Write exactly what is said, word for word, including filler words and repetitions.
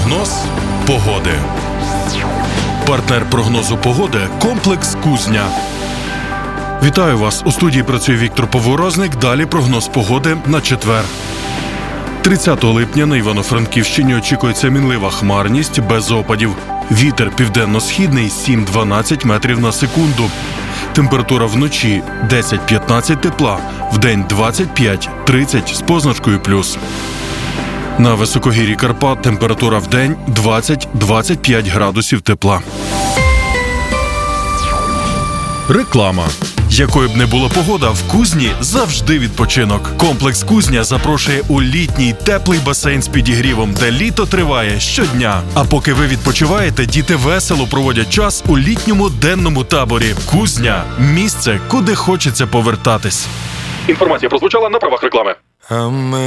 Прогноз погоди. Партнер прогнозу погоди – комплекс «Кузня». Вітаю вас! У студії працює Віктор Поворозник. Далі прогноз погоди на четвер. тридцятого липня на Івано-Франківщині очікується мінлива хмарність без опадів. Вітер південно-східний сім-дванадцять метрів на секунду. Температура вночі десять-п'ятнадцять тепла, вдень двадцять п'ять тридцять з позначкою плюс. На високогір'ї Карпат температура вдень двадцять-двадцять п'ять градусів тепла. Реклама. Якою б не була погода, в Кузні завжди відпочинок. Комплекс «Кузня» запрошує у літній теплий басейн з підігрівом, де літо триває щодня. А поки ви відпочиваєте, діти весело проводять час у літньому денному таборі. Кузня – місце, куди хочеться повертатись. Інформація прозвучала на правах реклами.